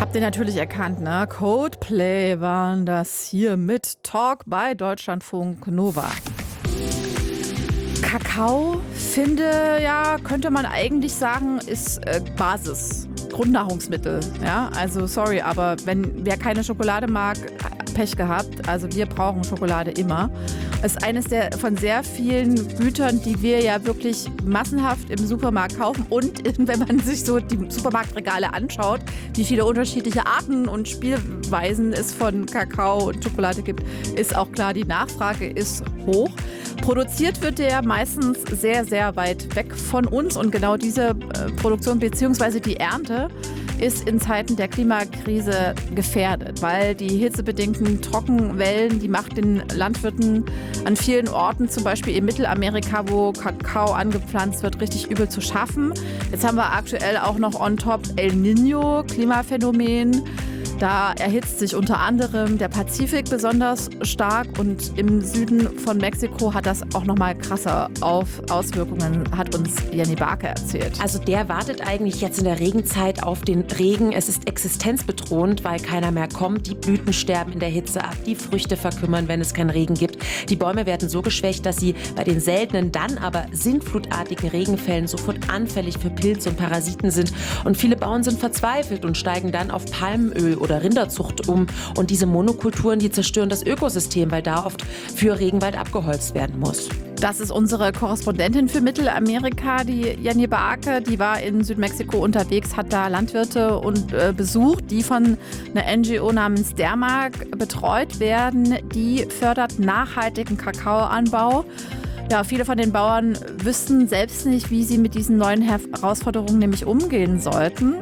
Habt ihr natürlich erkannt, ne? Coldplay waren das hier mit Talk bei Deutschlandfunk Nova. Kakao, könnte man eigentlich sagen, ist Basis, Grundnahrungsmittel. Ja? Also sorry, aber wer keine Schokolade mag, Pech gehabt. Also wir brauchen Schokolade immer. Es ist eines von sehr vielen Gütern, die wir ja wirklich massenhaft im Supermarkt kaufen. Und wenn man sich so die Supermarktregale anschaut, wie viele unterschiedliche Arten und Spielweisen es von Kakao und Schokolade gibt, ist auch klar, die Nachfrage ist hoch. Produziert wird der meistens sehr, sehr weit weg von uns. Und genau diese Produktion bzw. die Ernte ist in Zeiten der Klimakrise gefährdet, weil die hitzebedingten Trockenwellen, die macht den Landwirten an vielen Orten, zum Beispiel in Mittelamerika, wo Kakao angepflanzt wird, richtig übel zu schaffen. Jetzt haben wir aktuell auch noch on top El Niño, Klimaphänomen. Da erhitzt sich unter anderem der Pazifik besonders stark und im Süden von Mexiko hat das auch nochmal krasse Auswirkungen, hat uns Jenny Barke erzählt. Also der wartet eigentlich jetzt in der Regenzeit auf den Regen. Es ist existenzbedrohend, weil keiner mehr kommt. Die Blüten sterben in der Hitze ab, die Früchte verkümmern, wenn es keinen Regen gibt. Die Bäume werden so geschwächt, dass sie bei den seltenen, dann aber sintflutartigen Regenfällen sofort anfällig für Pilze und Parasiten sind. Und viele Bauern sind verzweifelt und steigen dann auf Palmöl oder Rinderzucht um. Und diese Monokulturen, die zerstören das Ökosystem, weil da oft für Regenwald abgeholzt werden muss. Das ist unsere Korrespondentin für Mittelamerika, die Jenny Barke. Die war in Südmexiko unterwegs, hat da Landwirte besucht, die von einer NGO namens Dermark betreut werden. Die fördert nachhaltigen Kakaoanbau. Ja, viele von den Bauern wüssten selbst nicht, wie sie mit diesen neuen Herausforderungen nämlich umgehen sollten.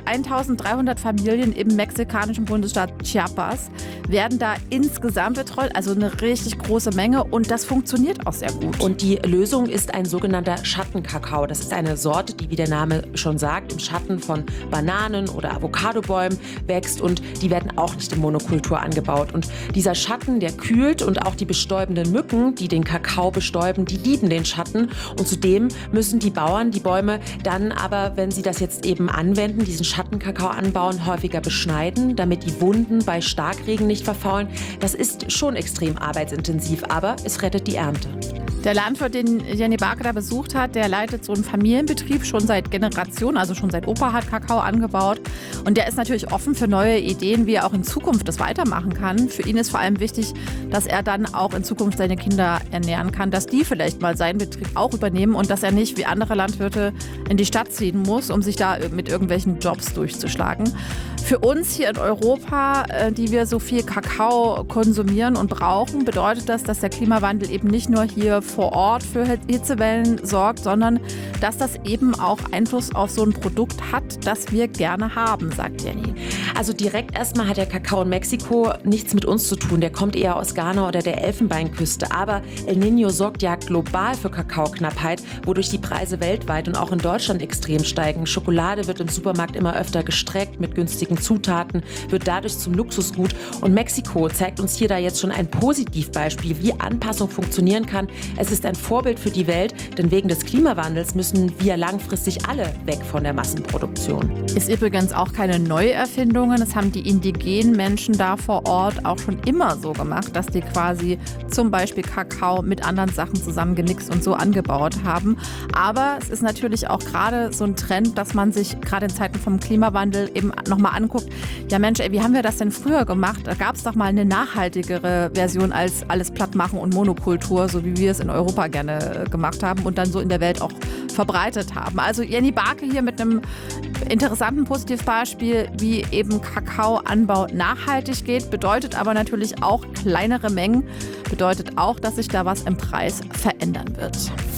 1300 Familien im mexikanischen Bundesstaat Chiapas werden da insgesamt betreut, also eine richtig große Menge und das funktioniert auch sehr gut. Und die Lösung ist ein sogenannter Schattenkakao. Das ist eine Sorte, die, wie der Name schon sagt, im Schatten von Bananen oder Avocadobäumen wächst und die werden auch nicht in Monokultur angebaut. Und dieser Schatten, der kühlt und auch die bestäubenden Mücken, die den Kakao bestäuben, die lieben den Schatten und zudem müssen die Bauern die Bäume dann aber, wenn sie das jetzt eben anwenden, diesen Schattenkakao anbauen, häufiger beschneiden, damit die Wunden bei Starkregen nicht verfaulen. Das ist schon extrem arbeitsintensiv, aber es rettet die Ernte. Der Landwirt, den Jenny Barke da besucht hat, der leitet so einen Familienbetrieb schon seit Generationen, also schon seit Opa hat Kakao angebaut. Und der ist natürlich offen für neue Ideen, wie er auch in Zukunft das weitermachen kann. Für ihn ist vor allem wichtig, dass er dann auch in Zukunft seine Kinder ernähren kann, dass die vielleicht mal seinen Betrieb auch übernehmen und dass er nicht wie andere Landwirte in die Stadt ziehen muss, um sich da mit irgendwelchen Jobs durchzuschlagen. Für uns hier in Europa, die wir so viel Kakao konsumieren und brauchen, bedeutet das, dass der Klimawandel eben nicht nur hier vor Ort für Hitzewellen sorgt, sondern dass das eben auch Einfluss auf so ein Produkt hat, das wir gerne haben, sagt Jenny. Also direkt erstmal hat der Kakao in Mexiko nichts mit uns zu tun. Der kommt eher aus Ghana oder der Elfenbeinküste. Aber El Niño sorgt ja global für Kakaoknappheit, wodurch die Preise weltweit und auch in Deutschland extrem steigen. Schokolade wird im Supermarkt immer öfter gestreckt mit günstigen Zutaten, wird dadurch zum Luxusgut. Und Mexiko zeigt uns hier da jetzt schon ein Positivbeispiel, wie Anpassung funktionieren kann. Es ist ein Vorbild für die Welt, denn wegen des Klimawandels müssen wir langfristig alle weg von der Massenproduktion. Ist übrigens auch keine Neuerfindung. Das haben die indigenen Menschen da vor Ort auch schon immer so gemacht, dass die quasi zum Beispiel Kakao mit anderen Sachen zusammengemixt und so angebaut haben. Aber es ist natürlich auch gerade so ein Trend, dass man sich gerade in Zeiten vom Klimawandel eben nochmal anguckt, ja Mensch, wie haben wir das denn früher gemacht? Da gab es doch mal eine nachhaltigere Version als alles platt machen und Monokultur, so wie wir es in Europa gerne gemacht haben und dann so in der Welt auch verbreitet haben. Also Jenny Barke hier mit einem interessanten Positivbeispiel, wie eben Kakaoanbau nachhaltig geht, bedeutet aber natürlich auch kleinere Mengen, bedeutet auch, dass sich da was im Preis verändern wird.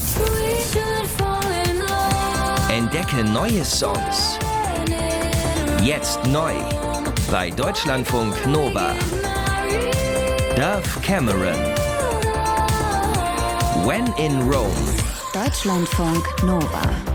Entdecke neue Songs. Jetzt neu bei Deutschlandfunk Nova. Dove Cameron. When in Rome. Deutschlandfunk Nova.